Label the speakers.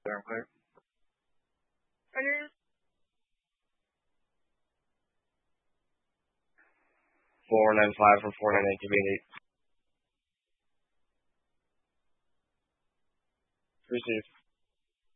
Speaker 1: Clear and clear. 495 from 498 community. Received.